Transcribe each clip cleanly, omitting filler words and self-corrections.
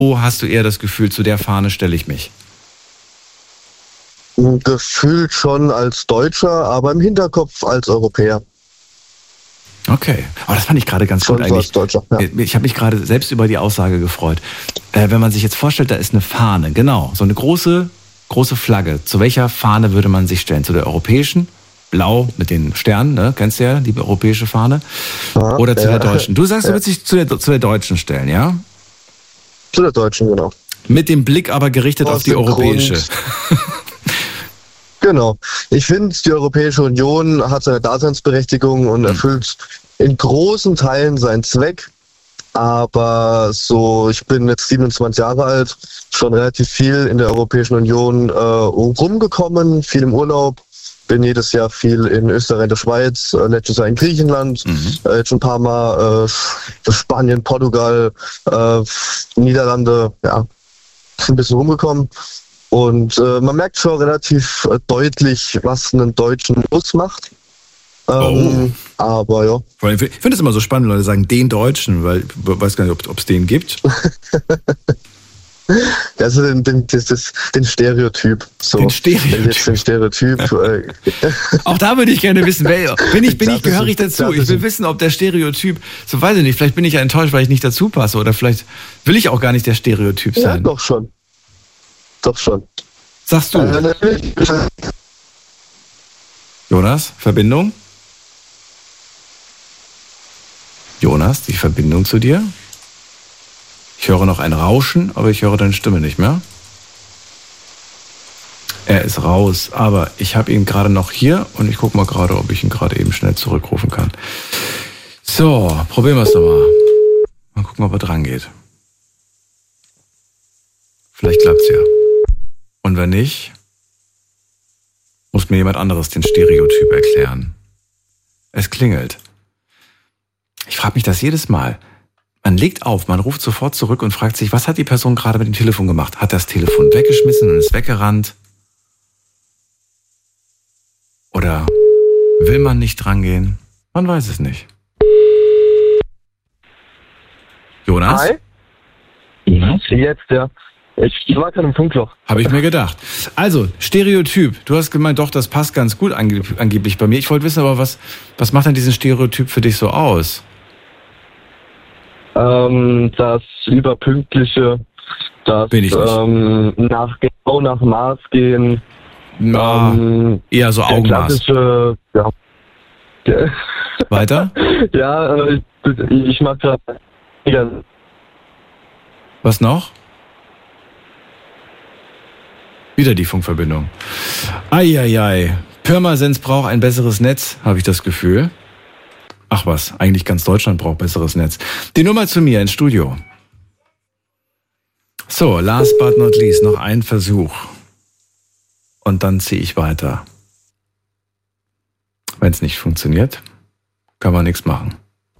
Wo hast du eher das Gefühl, zu der Fahne stelle ich mich? Gefühlt schon als Deutscher, aber im Hinterkopf als Europäer. Okay, aber das fand ich gerade ganz schon gut so eigentlich. Als Deutscher, ja. Ich habe mich gerade selbst über die Aussage gefreut. Wenn man sich jetzt vorstellt, da ist eine Fahne, genau, so eine große Flagge. Zu welcher Fahne würde man sich stellen? Zu der europäischen? Blau mit den Sternen, ne? Kennst du ja, die europäische Fahne. Ja, oder zu der deutschen? Du sagst, du würdest dich zu der deutschen stellen, ja? Zu der deutschen, genau. Mit dem Blick aber gerichtet auf die europäische. Genau. Ich finde, die Europäische Union hat seine Daseinsberechtigung und erfüllt in großen Teilen seinen Zweck. Aber ich bin jetzt 27 Jahre alt, schon relativ viel in der Europäischen Union rumgekommen, viel im Urlaub. Bin jedes Jahr viel in Österreich, der Schweiz, letztes Jahr in Griechenland, jetzt schon ein paar Mal Spanien, Portugal, Niederlande, ja, ein bisschen rumgekommen. Und man merkt schon relativ deutlich, was einen Deutschen ausmacht. Aber ja. Ich finde es immer so spannend, wenn Leute sagen, den Deutschen, weil ich weiß gar nicht, ob es den gibt. Also den Stereotyp. So. Den Stereotyp. Auch da würde ich gerne wissen, bin ich gehörig dazu? Ich will wissen, ob der Stereotyp, so weiß ich nicht, vielleicht bin ich ja enttäuscht, weil ich nicht dazu passe oder vielleicht will ich auch gar nicht der Stereotyp sein. Ja, doch schon. Sagst du? Jonas, Verbindung? Jonas, die Verbindung zu dir? Ich höre noch ein Rauschen, aber ich höre deine Stimme nicht mehr. Er ist raus, aber ich habe ihn gerade noch hier und ich gucke mal gerade, ob ich ihn gerade eben schnell zurückrufen kann. So, probieren wir es doch mal. Mal gucken, ob er dran geht. Vielleicht klappt's ja. Und wenn nicht, muss mir jemand anderes den Stereotyp erklären. Es klingelt. Ich frage mich das jedes Mal. Man legt auf, man ruft sofort zurück und fragt sich, was hat die Person gerade mit dem Telefon gemacht? Hat das Telefon weggeschmissen und ist weggerannt? Oder will man nicht drangehen? Man weiß es nicht. Jonas? Hi? Jetzt, ja. Ich war gerade im Funkloch. Habe ich mir gedacht. Also, Stereotyp. Du hast gemeint, doch, das passt ganz gut angeblich bei mir. Ich wollte wissen aber, was macht denn diesen Stereotyp für dich so aus? Das Überpünktliche, das Bin ich nicht. nach Maß gehen. Eher so Augenmaß. Ja. Weiter? Ja, ich mag das. Was noch? Wieder die Funkverbindung. Eieiei. Pirmasens braucht ein besseres Netz, habe ich das Gefühl. Ach was, eigentlich ganz Deutschland braucht besseres Netz. Die Nummer zu mir ins Studio. So, last but not least, noch ein Versuch. Und dann ziehe ich weiter. Wenn es nicht funktioniert, kann man nichts machen.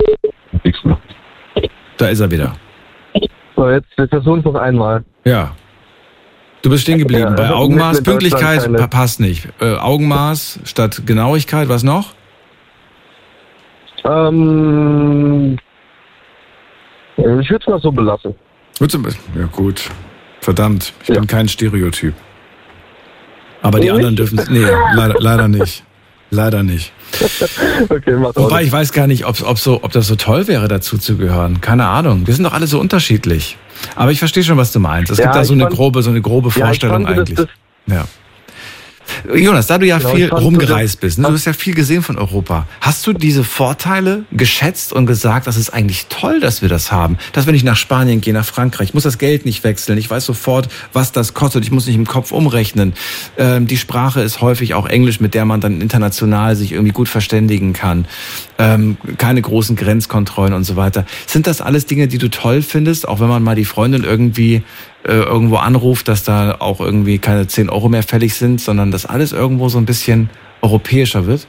Da ist er wieder. So, jetzt versuchen es noch einmal. Ja. Du bist stehen geblieben. Ja, bei Augenmaß, Pünktlichkeit passt nicht. Augenmaß statt Genauigkeit, was noch? Ich würde es mal so belassen. Ja gut. Verdammt, ich bin kein Stereotyp. Aber die anderen dürfen es. Nee, leider nicht. Leider nicht. Okay, mach Wobei ich weiß gar nicht, ob das so toll wäre, dazu zu gehören. Keine Ahnung. Wir sind doch alle so unterschiedlich. Aber ich verstehe schon, was du meinst. Es gibt da so eine grobe Vorstellung eigentlich. Ja. Jonas, da du ja viel rumgereist bist, ne? Du hast ja viel gesehen von Europa. Hast du diese Vorteile geschätzt und gesagt, das ist eigentlich toll, dass wir das haben? Dass wenn ich nach Spanien gehe, nach Frankreich, ich muss das Geld nicht wechseln. Ich weiß sofort, was das kostet. Ich muss nicht im Kopf umrechnen. Die Sprache ist häufig auch Englisch, mit der man dann international sich irgendwie gut verständigen kann. Keine großen Grenzkontrollen und so weiter. Sind das alles Dinge, die du toll findest, auch wenn man mal die Freundin irgendwie irgendwo anruft, dass da auch irgendwie keine 10 Euro mehr fällig sind, sondern dass alles irgendwo so ein bisschen europäischer wird?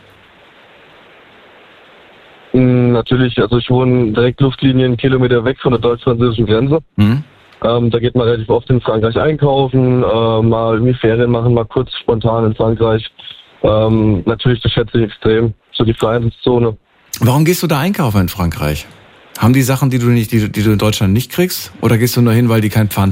Natürlich, also ich wohne direkt Luftlinien Kilometer weg von der deutsch-französischen Grenze. Da geht man relativ oft in Frankreich einkaufen, mal irgendwie Ferien machen, mal kurz spontan in Frankreich. Natürlich, das schätze ich extrem, so die Freiheitszone. Warum gehst du da einkaufen in Frankreich? Haben die Sachen, die du in Deutschland nicht kriegst? Oder gehst du nur hin, weil die kein Pfand